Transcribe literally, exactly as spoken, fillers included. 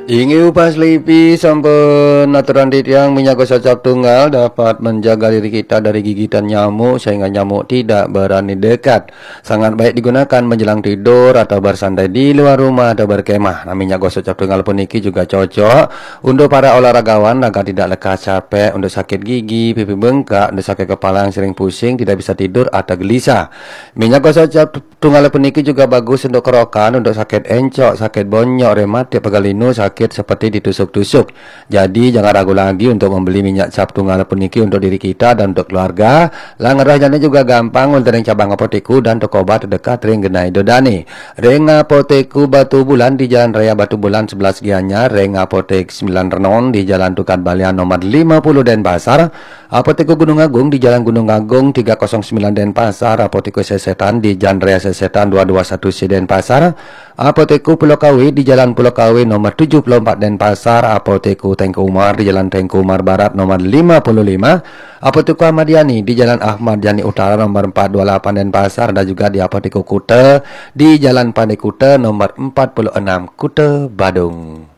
Ingi upas lipi sampun aturan yang minyak gosok cap tunggal dapat menjaga diri kita dari gigitan nyamuk sehingga nyamuk tidak berani dekat. Sangat baik digunakan menjelang tidur atau bersantai di luar rumah atau berkemah. Nah, minyak gosok cap tunggal pun iki juga cocok untuk para olahragawan agar tidak lekas capek, untuk sakit gigi, pipi bengkak, untuk sakit kepala yang sering pusing, tidak bisa tidur atau gelisah. Minyak gosok cap tunggal pun iki juga bagus untuk kerokan, untuk sakit encok, sakit bonyok, rematik, pegalinu, sakit seperti ditusuk-tusuk. Jadi jangan ragu lagi untuk membeli minyak cap tunggal puniki untuk diri kita dan untuk keluarga. Langerahnya juga gampang untuk cabang apoteku dan toko obat terdekat ring genai dodani. Ring apoteku Batu Bulan di Jalan Raya Batu Bulan sebelas Gianyar, ring apotek sembilan Renon di Jalan Tukan Balian nomor lima puluh Denpasar, apoteku Gunung Agung di Jalan Gunung Agung tiga nol sembilan Denpasar, apoteku Sesetan di Jalan Raya Sesetan dua dua satu C Denpasar, apoteku Pulau Kawi di Jalan Pulau Kawi nomor tujuh puluh empat Denpasar, apoteku Tengku Umar di Jalan Tengku Umar Barat nomor lima puluh lima, apoteku Ahmad Yani di Jalan Ahmad Yani Utara nomor empat dua delapan Denpasar, dan juga di apoteku Kute di Jalan Pandai Kute nomor empat puluh enam Kute Badung.